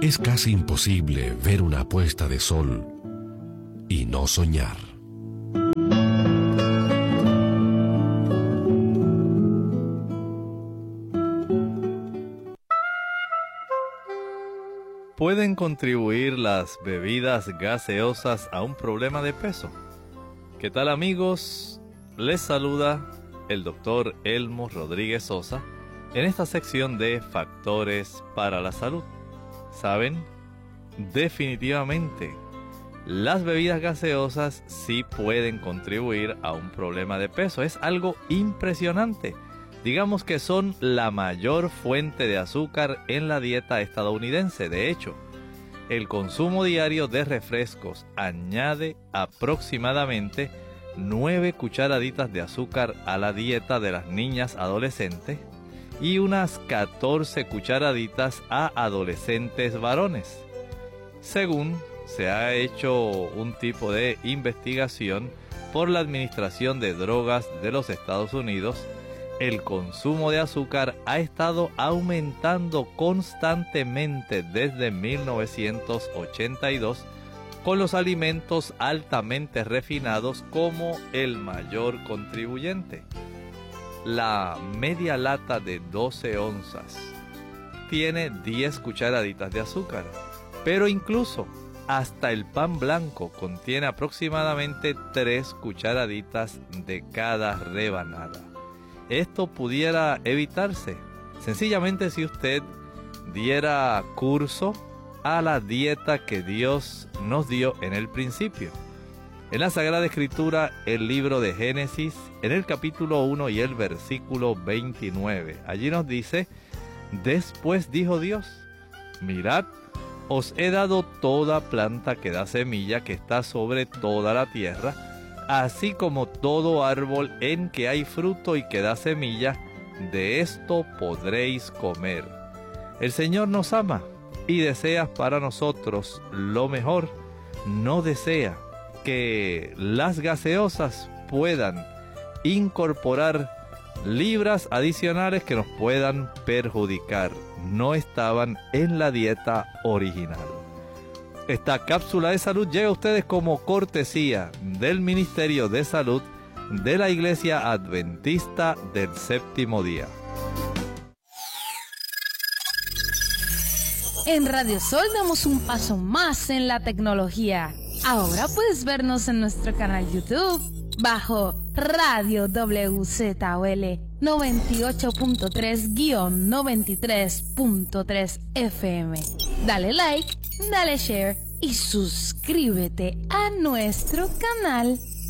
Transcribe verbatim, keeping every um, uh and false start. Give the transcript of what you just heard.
Es casi imposible ver una puesta de sol y no soñar. ¿Pueden contribuir las bebidas gaseosas a un problema de peso? ¿Qué tal, amigos? Les saluda el doctor Elmo Rodríguez Sosa en esta sección de Factores para la Salud. ¿Saben? Definitivamente, las bebidas gaseosas sí pueden contribuir a un problema de peso. Es algo impresionante. Digamos que son la mayor fuente de azúcar en la dieta estadounidense. De hecho, el consumo diario de refrescos añade aproximadamente nueve cucharaditas de azúcar a la dieta de las niñas adolescentes y unas catorce cucharaditas a adolescentes varones. Según se ha hecho un tipo de investigación por la Administración de Drogas de los Estados Unidos, el consumo de azúcar ha estado aumentando constantemente desde mil novecientos ochenta y dos, con los alimentos altamente refinados como el mayor contribuyente. La media lata de doce onzas tiene diez cucharaditas de azúcar, pero incluso hasta el pan blanco contiene aproximadamente tres cucharaditas de cada rebanada. Esto pudiera evitarse sencillamente si usted diera curso a la dieta que Dios nos dio en el principio. En la Sagrada Escritura, el libro de Génesis, en el capítulo uno y el versículo veintinueve, allí nos dice: después dijo Dios, mirad, os he dado toda planta que da semilla que está sobre toda la tierra, así como todo árbol en que hay fruto y que da semilla, de esto podréis comer. El Señor nos ama y desea para nosotros lo mejor. No desea que las gaseosas puedan incorporar libras adicionales que nos puedan perjudicar. No estaban en la dieta original. Esta cápsula de salud llega a ustedes como cortesía del Ministerio de Salud de la Iglesia Adventista del Séptimo Día. En Radio Sol damos un paso más en la tecnología. Ahora puedes vernos en nuestro canal YouTube bajo Radio W Z O L noventa y ocho punto tres guión noventa y tres punto tres F M. Dale like, dale share y suscríbete a nuestro canal.